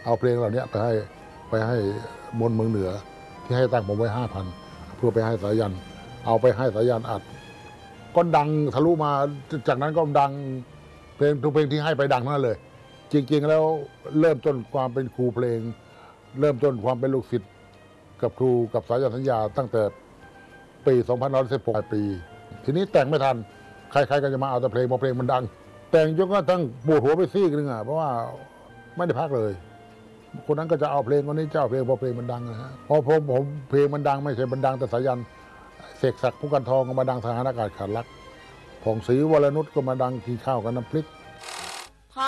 เอาเพลงเหล่านี้ไปให้มนต์เมืองเหนือที่ให้ตั้งผมไว้5,000เพื่อไปให้สายันเอาไปให้สายันอัดก็ดังทะลุมาจากนั้นก็ดังเพลงทุกเพลงที่ให้ไปดังนั่นเลยจริงๆแล้วเริ่มต้นความเป็นครูเพลงเริ่มต้นความเป็นลูกศิษย์กับครูกับสายันสัญญาตั้งแต่ปี2516ปีทีนี้แต่งไม่ทันใครๆก็จะมาเอาแต่เพลงเพราะเพลงมันดังแต่งจนกระทั่งปวดหัวไปซีกนึงเพราะว่าไม่ได้พักเลยคนนั้นก็จะเอาเพลงคนนี้เจ้าเพลงเพราะเพลงมันดังนะฮะพอผมเพลงมันดังไม่ใช่มันดังแต่สายันเสกศักดิ์ผู้กันทองก็มาดังทหารอากาศขาดรักผ่องศรีวรนุชก็มาดังกินข้าวกับน้ำพริก